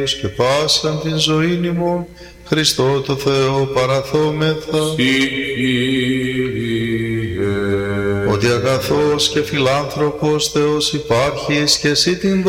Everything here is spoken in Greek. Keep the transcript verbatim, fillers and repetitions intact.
και πάσαν την ζωήν ημών, Χριστό το Θεό παραθόμεθα. Ότι αγαθός και φιλάνθρωπος Θεός υπάρχεις και εσύ την